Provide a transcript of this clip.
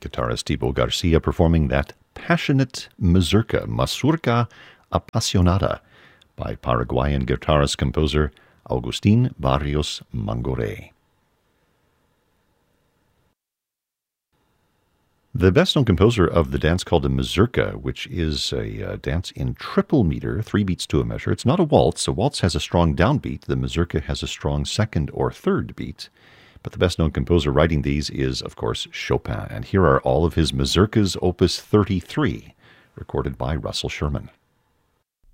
Guitarist Thibaut Garcia performing that passionate mazurka, Mazurka Apasionada, by Paraguayan guitarist-composer Agustín Barrios Mangoré. The best-known composer of the dance called a mazurka, which is a dance in triple meter, 3 beats to a measure. It's not a waltz. A waltz has a strong downbeat. The mazurka has a strong second or third beat. But the best-known composer writing these is, of course, Chopin. And here are all of his mazurkas, Opus 33, recorded by Russell Sherman.